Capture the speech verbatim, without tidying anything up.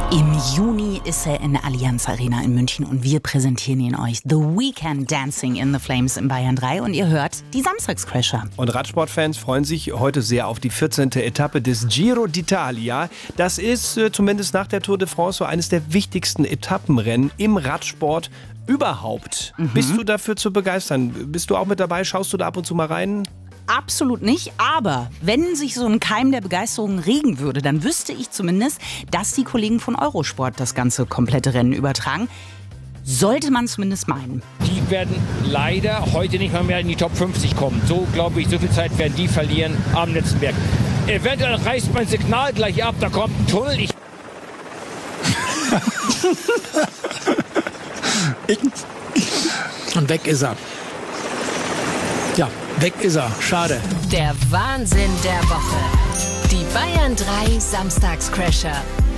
Im Juni ist er in der Allianz Arena in München und wir präsentieren ihn euch. The Weekend Dancing in the Flames in Bayern drei und ihr hört die Samstagscrasher. Und Radsportfans freuen sich heute sehr auf die vierzehnte Etappe des Giro d'Italia. Das ist äh, zumindest nach der Tour de France so eines der wichtigsten Etappenrennen im Radsport überhaupt. Mhm. Bist du dafür zu begeistern? Bist du auch mit dabei? Schaust du da ab und zu mal rein? Absolut nicht, aber wenn sich so ein Keim der Begeisterung regen würde, dann wüsste ich zumindest, dass die Kollegen von Eurosport das ganze komplette Rennen übertragen. Sollte man zumindest meinen. Die werden leider heute nicht mal mehr in die Top fünfzig kommen. So glaube ich, so viel Zeit werden die verlieren am letzten Berg. Eventuell reißt mein Signal gleich ab, da kommt ein Tunnel. Ich Und weg ist er. Ja, weg ist er. Schade. Der Wahnsinn der Woche. Die Bayern drei Samstagscrasher.